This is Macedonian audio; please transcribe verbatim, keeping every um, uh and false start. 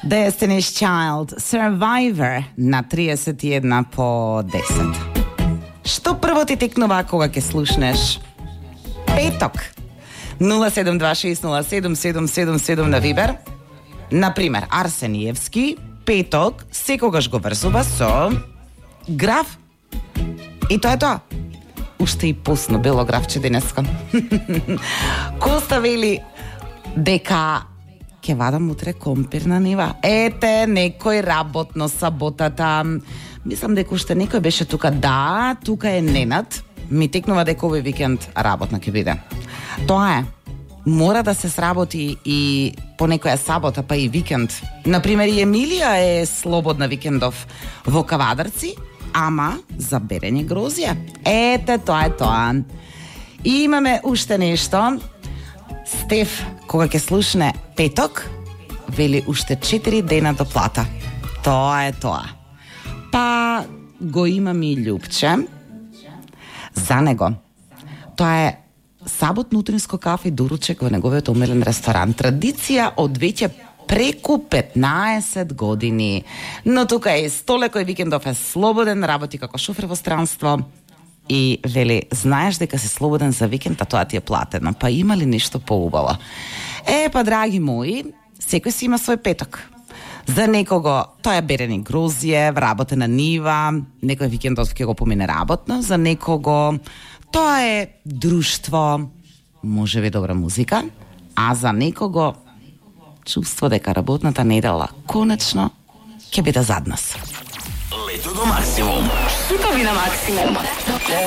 Destiny's Child, Survivor на триесет и една по десет. Што прво ти текнува кога ќе слушнеш петок? нула седум два шест нула седум седум седум седум на Вибер. Например, Арсениевски, петок, секогаш го врзува со граф. И тоа е тоа. Уште и пусно бело графче денеска. Коста вели дека ќе вадам утре компир на нива. Ете, некој работно саботата. Мислам дека уште некој беше тука. Да, тука е Ненад. Ми текнува дека овој викенд работна ќе биде. Тоа е. Мора да се сработи и по некоја сабота, па и викенд. Например, и Емилија е слободна викендов во Кавадарци, ама за берење грозија. Ете, тоа е тоа. И имаме уште нешто. Стеф, кога ќе слушне петок, вели уште четири дена до плата. Тоа е тоа. Па го имам и Љупче. За него. Тоа е саботно утринско кафе и доручек во неговиот омилен ресторан. Традиција од веќе преку петнаесет години. Но тука е Столе кој викендов е слободен, работи како шофер во странство и вели, знаеш дека си слободен за викенд, а тоа ти е платено. Па има ли нешто поубаво? Е, па, драги мои, секој си има свој петок. За некого тоа е берени грозје, работа на нива, некој викендов ќе го помине работно, за некого тоа е друштво, можеби добра музика, а за некого чувство дека работната недела конечно ќе биде зад нас. Лето до максимум. Хитови на максимум.